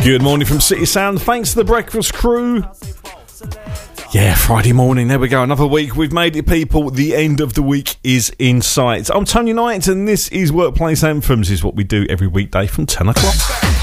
Good morning from City Sound. Thanks to the breakfast crew. Yeah, Friday morning. There we go. Another week. We've made it, people. The end of the week is in sight. I'm Tony Knight, and this is Workplace Anthems. This is what we do every weekday from 10 o'clock.